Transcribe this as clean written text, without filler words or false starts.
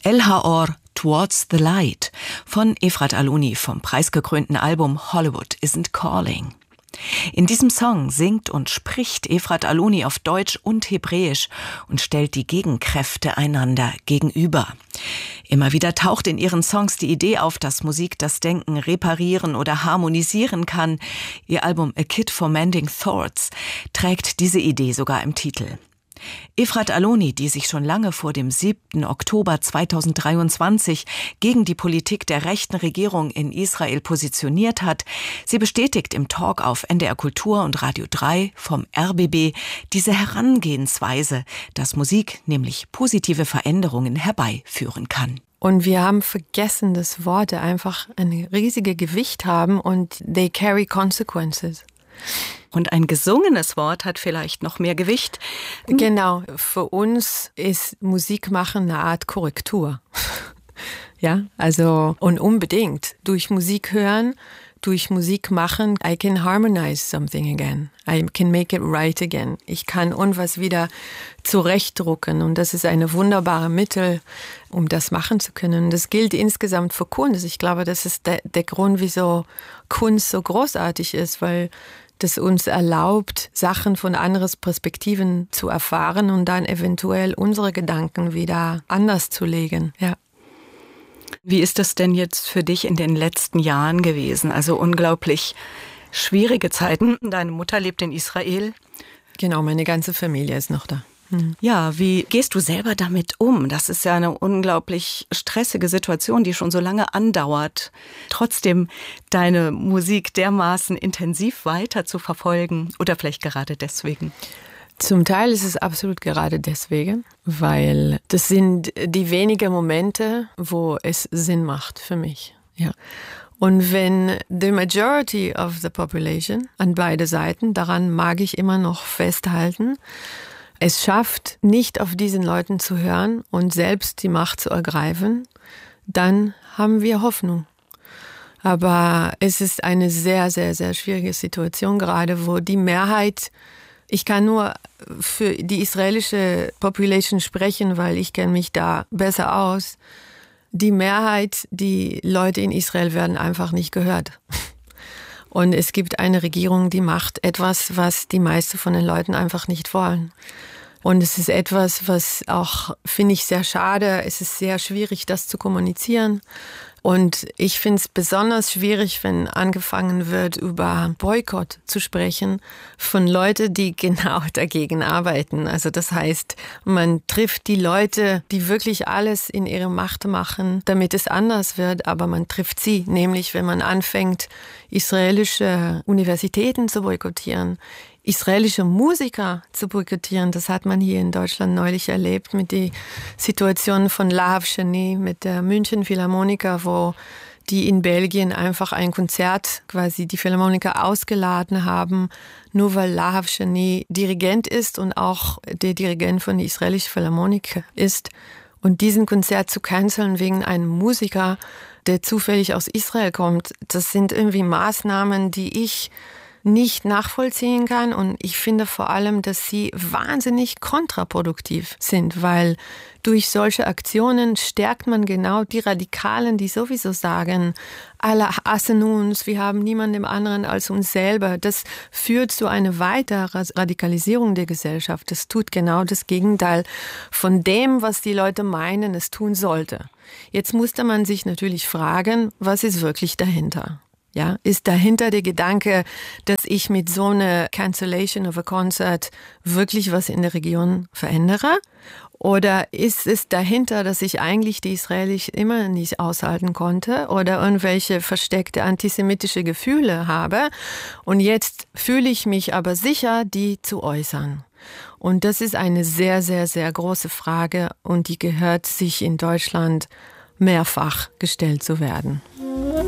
El Haor Towards the Light von Efrat Aluni vom preisgekrönten Album Hollywood Isn't Calling. In diesem Song singt und spricht Efrat Aluni auf Deutsch und Hebräisch und stellt die Gegenkräfte einander gegenüber. Immer wieder taucht in ihren Songs die Idee auf, dass Musik das Denken reparieren oder harmonisieren kann. Ihr Album A Kit for Mending Thoughts trägt diese Idee sogar im Titel. Efrat Aluni, die sich schon lange vor dem 7. Oktober 2023 gegen die Politik der rechten Regierung in Israel positioniert hat, sie bestätigt im Talk auf NDR Kultur und Radio 3 vom RBB diese Herangehensweise, dass Musik nämlich positive Veränderungen herbeiführen kann. Und wir haben vergessen, dass Worte einfach ein riesiges Gewicht haben und they carry consequences. Und ein gesungenes Wort hat vielleicht noch mehr Gewicht. Genau, für uns ist Musik machen eine Art Korrektur. Ja, also und unbedingt durch Musik hören, durch Musik machen, I can harmonize something again. I can make it right again. Ich kann irgendwas wieder zurechtdrucken und das ist eine wunderbare Mittel, um das machen zu können. Das gilt insgesamt für Kunst. Ich glaube, das ist der Grund, wieso Kunst so großartig ist, weil das uns erlaubt, Sachen von anderen Perspektiven zu erfahren und dann eventuell unsere Gedanken wieder anders zu legen. Ja. Wie ist das denn jetzt für dich in den letzten Jahren gewesen? Also unglaublich schwierige Zeiten. Deine Mutter lebt in Israel. Genau, meine ganze Familie ist noch da. Ja, wie gehst du selber damit um? Das ist ja eine unglaublich stressige Situation, die schon so lange andauert. Trotzdem deine Musik dermaßen intensiv weiter zu verfolgen oder vielleicht gerade deswegen? Zum Teil ist es absolut gerade deswegen, weil das sind die wenigen Momente, wo es Sinn macht für mich. Ja. Und wenn the majority of the population an beide Seiten, daran mag ich immer noch festhalten, es schafft, nicht auf diesen Leuten zu hören und selbst die Macht zu ergreifen, dann haben wir Hoffnung. Aber es ist eine sehr, sehr, sehr schwierige Situation gerade, wo die Mehrheit, ich kann nur für die israelische Population sprechen, weil ich kenne mich da besser aus, die Mehrheit, die Leute in Israel werden einfach nicht gehört. Und es gibt eine Regierung, die macht etwas, was die meisten von den Leuten einfach nicht wollen. Und es ist etwas, was auch, finde ich, sehr schade. Es ist sehr schwierig, das zu kommunizieren. Und ich finde es besonders schwierig, wenn angefangen wird, über Boykott zu sprechen von Leuten, die genau dagegen arbeiten. Also das heißt, man trifft die Leute, die wirklich alles in ihrer Macht machen, damit es anders wird, aber man trifft sie. Nämlich, wenn man anfängt, israelische Universitäten zu boykottieren, israelische Musiker zu boykottieren. Das hat man hier in Deutschland neulich erlebt mit der Situation von Lahav Shani, mit der München Philharmoniker, wo die in Belgien einfach ein Konzert, quasi die Philharmoniker ausgeladen haben, nur weil Lahav Shani Dirigent ist und auch der Dirigent von der israelischen Philharmoniker ist. Und diesen Konzert zu canceln wegen einem Musiker, der zufällig aus Israel kommt, das sind irgendwie Maßnahmen, die ich nicht nachvollziehen kann. Und ich finde vor allem, dass sie wahnsinnig kontraproduktiv sind, weil durch solche Aktionen stärkt man genau die Radikalen, die sowieso sagen, alle hassen uns, wir haben niemanden anderen als uns selber. Das führt zu einer weiteren Radikalisierung der Gesellschaft. Das tut genau das Gegenteil von dem, was die Leute meinen, es tun sollte. Jetzt musste man sich natürlich fragen, was ist wirklich dahinter? Ja, ist dahinter der Gedanke, dass ich mit so einer Cancellation of a Concert wirklich was in der Region verändere? Oder ist es dahinter, dass ich eigentlich die Israelis immer nicht aushalten konnte oder irgendwelche versteckte antisemitische Gefühle habe und jetzt fühle ich mich aber sicher, die zu äußern? Und das ist eine sehr, sehr, sehr große Frage und die gehört sich in Deutschland mehrfach gestellt zu werden.